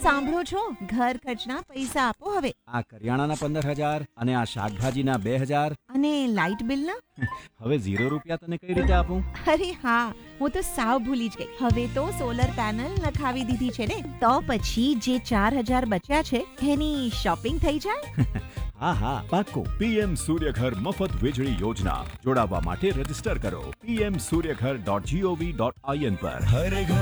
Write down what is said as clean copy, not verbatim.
સાંભળો છો, ઘર ખર્ચના પૈસા આપો હવે. આ કરિયાણાના 15,000 અને આ શાકભાજીના 2,000 અને લાઇટ બિલના? હવે 0 રૂપિયા તને કઈ રીતે આપું? અરે હા, હું તો સાવ ભૂલી જ ગઈ. હવે તો સોલર પેનલ નખાવી દીધી છે ને, તો પછી જે 4,000 બચ્યા છે એની શોપિંગ થઈ જાય. હા હા પાક્કો. પીએમ સૂર્યઘર મફત વીજળી યોજના જોડાવા માટે રજીસ્ટર કરો pmsuryaghar.gov.in પર. हर घर